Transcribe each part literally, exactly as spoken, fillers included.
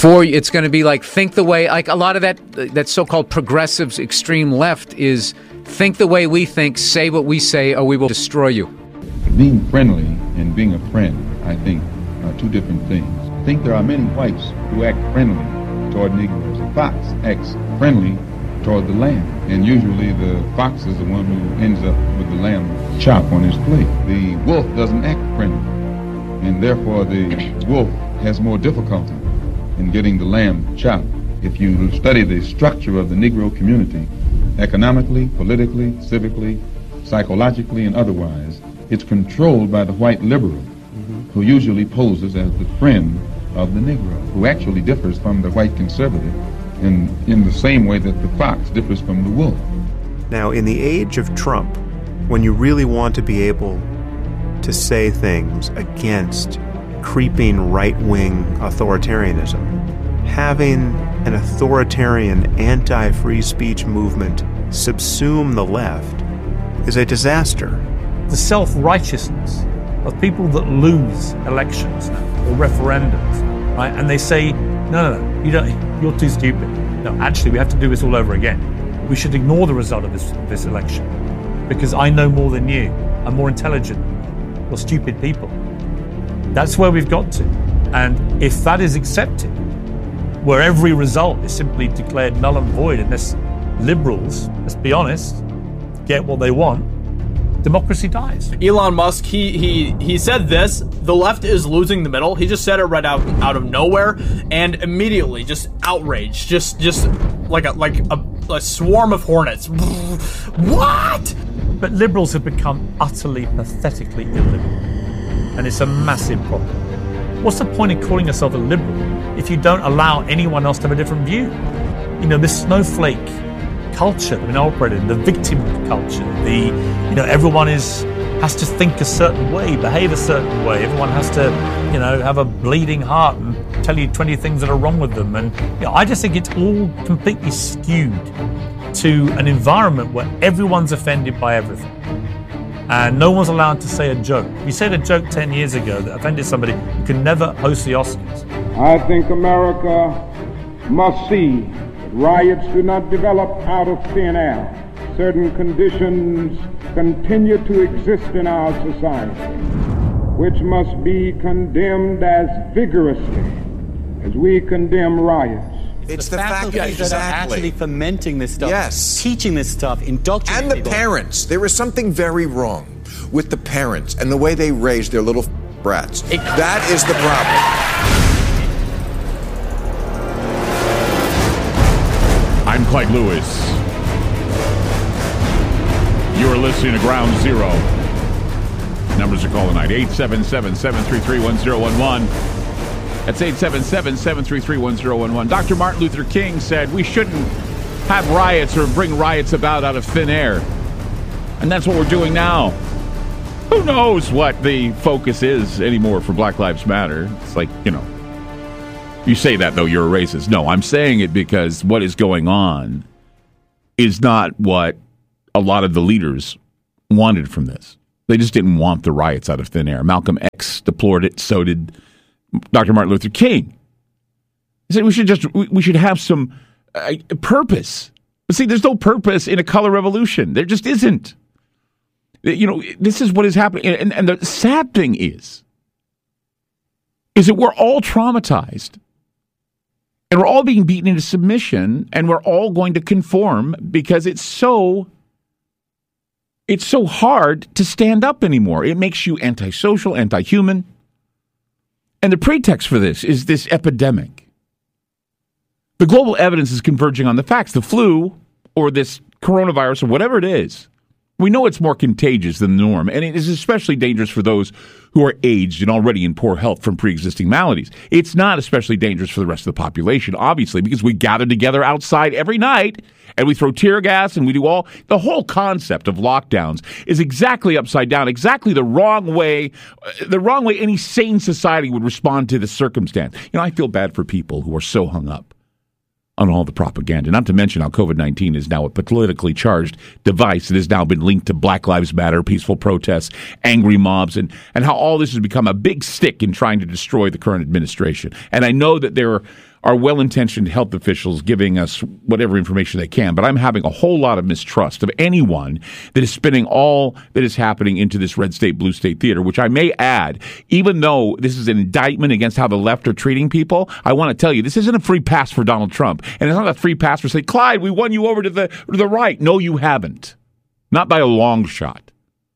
For it's going to be like think the way, like a lot of that that so-called progressives, extreme left is think the way we think, say what we say, or we will destroy you. Being friendly and being a friend, I think, are two different things. I think there are many whites who act friendly toward Negroes. A fox acts friendly toward the lamb, and usually the fox is the one who ends up with the lamb chop on his plate. The wolf doesn't act friendly, and therefore the wolf has more difficulty in getting the lamb chopped. If you study the structure of the Negro community, economically, politically, civically, psychologically, and otherwise, it's controlled by the white liberal, mm-hmm. who usually poses as the friend of the Negro, who actually differs from the white conservative in, in the same way that the fox differs from the wolf. Now, in the age of Trump, when you really want to be able to say things against creeping right-wing authoritarianism, having an authoritarian anti-free speech movement subsume the left is a disaster. The self-righteousness of people that lose elections or referendums, right? And they say, no, no, no, you don't, you're too stupid. No, actually, we have to do this all over again. We should ignore the result of this, this election because I know more than you. I'm more intelligent than you. You're stupid people. That's where we've got to. And if that is accepted, where every result is simply declared null and void unless liberals, let's be honest, get what they want, democracy dies. Elon Musk, he he he said this, the left is losing the middle. He just said it right out out of nowhere, and immediately just outrage, just just like a like a, a swarm of hornets. What? But liberals have become utterly, pathetically illiberal, and it's a massive problem. What's the point in calling yourself a liberal if you don't allow anyone else to have a different view? You know, this snowflake culture that we've been operating, the victim culture, the, you know, everyone is has to think a certain way, behave a certain way. Everyone has to, you know, have a bleeding heart and tell you twenty things that are wrong with them. And you know, I just think it's all completely skewed to an environment where everyone's offended by everything. And no one's allowed to say a joke. You said a joke ten years ago that offended somebody who could never host the Oscars. I think America must see that riots do not develop out of thin air. Certain conditions continue to exist in our society, which must be condemned as vigorously as we condemn riots. It's, it's the, the faculties fact that exactly. are actually fomenting this stuff, yes. teaching this stuff, indoctrinating And the people. parents. There is something very wrong with the parents and the way they raise their little brats. It, that is the problem. I'm Clyde Lewis. You are listening to Ground Zero. Numbers are calling tonight, eight seven seven, seven three three, one zero one one. That's eight seven seven, seven three three, one zero one one. Doctor Martin Luther King said we shouldn't have riots or bring riots about out of thin air. And that's what we're doing now. Who knows what the focus is anymore for Black Lives Matter? It's like, you know, you say that, though, you're a racist. No, I'm saying it because what is going on is not what a lot of the leaders wanted from this. They just didn't want the riots out of thin air. Malcolm X deplored it. So did Doctor Martin Luther King. He said we should just we should have some uh, purpose. But see, there's no purpose in a color revolution. There just isn't. You know, this is what is happening. And, and the sad thing is, is that we're all traumatized. And we're all being beaten into submission, and we're all going to conform because it's so it's so hard to stand up anymore. It makes you antisocial, anti-human. And the pretext for this is this epidemic. The global evidence is converging on the facts. The flu or this coronavirus or whatever it is, we know it's more contagious than the norm, and it is especially dangerous for those who are aged and already in poor health from pre-existing maladies. It's not especially dangerous for the rest of the population, obviously, because we gather together outside every night and we throw tear gas and we do all. The whole concept of lockdowns is exactly upside down, exactly the wrong way, the wrong way any sane society would respond to this circumstance. You know, I feel bad for people who are so hung up on all the propaganda, not to mention how COVID nineteen is now a politically charged device that has now been linked to Black Lives Matter, peaceful protests, angry mobs, and, and how all this has become a big stick in trying to destroy the current administration. And I know that there are well-intentioned health officials giving us whatever information they can, but I'm having a whole lot of mistrust of anyone that is spinning all that is happening into this red state, blue state theater, which I may add, even though this is an indictment against how the left are treating people, I want to tell you, this isn't a free pass for Donald Trump. And it's not a free pass for, say, Clyde, we won you over to the, to the right. No, you haven't. Not by a long shot.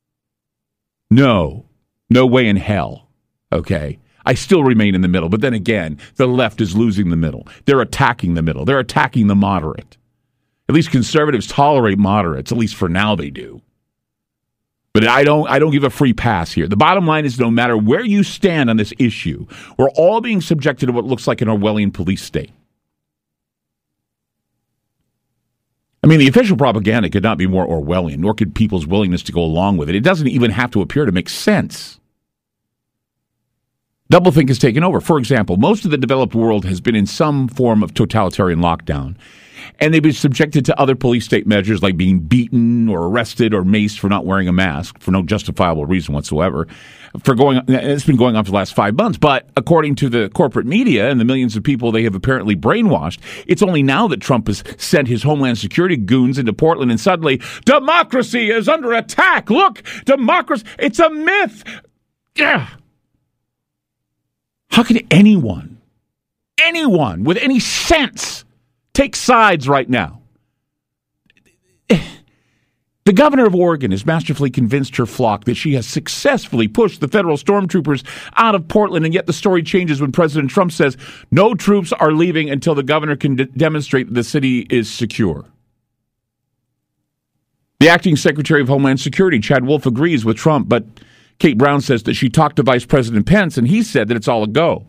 No. No way in hell. Okay? I still remain in the middle, but then again, the left is losing the middle. They're attacking the middle. They're attacking the moderate. At least conservatives tolerate moderates, at least for now they do. But I don't I don't give a free pass here. The bottom line is no matter where you stand on this issue, we're all being subjected to what looks like an Orwellian police state. I mean, the official propaganda could not be more Orwellian, nor could people's willingness to go along with it. It doesn't even have to appear to make sense. Doublethink has taken over. For example, most of the developed world has been in some form of totalitarian lockdown, and they've been subjected to other police state measures like being beaten or arrested or maced for not wearing a mask for no justifiable reason whatsoever. For going, it's been going on for the last five months. But according to the corporate media and the millions of people they have apparently brainwashed, it's only now that Trump has sent his Homeland Security goons into Portland, and suddenly democracy is under attack. Look, democracy, it's a myth. Yeah. How can anyone, anyone with any sense take sides right now? The governor of Oregon has masterfully convinced her flock that she has successfully pushed the federal stormtroopers out of Portland, and yet the story changes when President Trump says no troops are leaving until the governor can de- demonstrate that the city is secure. The acting Secretary of Homeland Security, Chad Wolf, agrees with Trump, but Kate Brown says that she talked to Vice President Pence, and he said that it's all a go.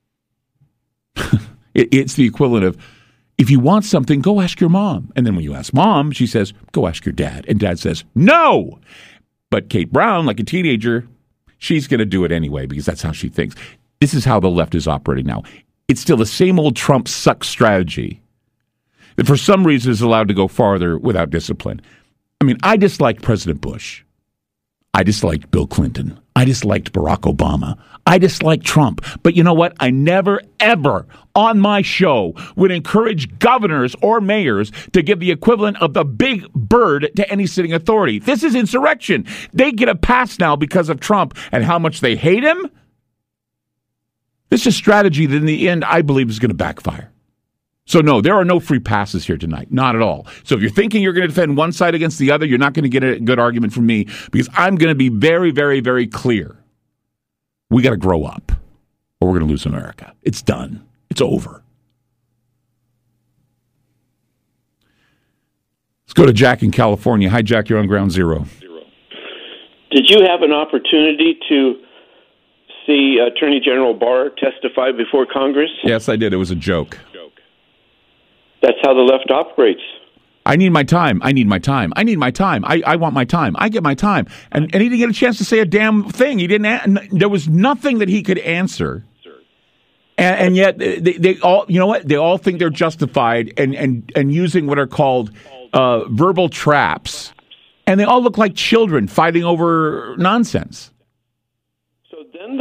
it, it's the equivalent of, if you want something, go ask your mom. And then when you ask mom, she says, go ask your dad. And dad says, no. But Kate Brown, like a teenager, she's going to do it anyway because that's how she thinks. This is how the left is operating now. It's still the same old Trump sucks strategy that for some reason is allowed to go farther without discipline. I mean, I disliked President Bush. I disliked Bill Clinton. I disliked Barack Obama. I disliked Trump. But you know what? I never, ever on my show would encourage governors or mayors to give the equivalent of the big bird to any sitting authority. This is insurrection. They get a pass now because of Trump and how much they hate him. This is a strategy that in the end I believe is going to backfire. So no, there are no free passes here tonight. Not at all. So if you're thinking you're going to defend one side against the other, you're not going to get a good argument from me because I'm going to be very, very, very clear. We got to grow up or we're going to lose America. It's done. It's over. Let's go to Jack in California. Hi, Jack. You're on Ground Zero. Did you have an opportunity to see Attorney General Barr testify before Congress? Yes, I did. It was a joke. That's how the left operates. I need my time. I need my time. I need my time. I, I want my time. I get my time. And, and he didn't get a chance to say a damn thing. He didn't. A- there was nothing that he could answer. And, and yet they, they all, you know what? They all think they're justified and and and using what are called uh, verbal traps. And they all look like children fighting over nonsense.